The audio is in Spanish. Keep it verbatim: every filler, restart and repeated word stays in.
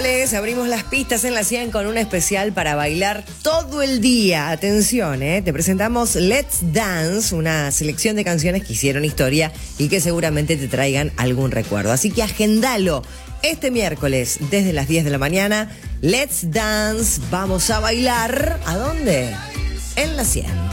Les abrimos las pistas en la cien con un especial para bailar todo el día. Atención, ¿eh? Te presentamos Let's Dance, una selección de canciones que hicieron historia y que seguramente te traigan algún recuerdo. Así que agendalo este miércoles desde las diez de la mañana. Let's Dance, vamos a bailar. ¿A dónde? En la cien.